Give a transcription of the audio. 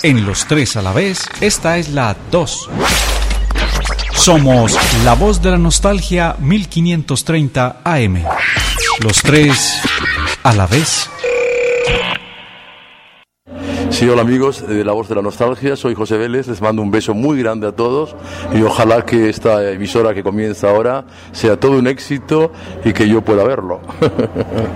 En los tres a la vez, esta es la 2. Somos la voz de la nostalgia 1530 AM. Los tres a la vez. Sí, hola amigos de La Voz de la Nostalgia, soy José Vélez, les mando un beso muy grande a todos y ojalá que esta emisora que comienza ahora sea todo un éxito y que yo pueda verlo.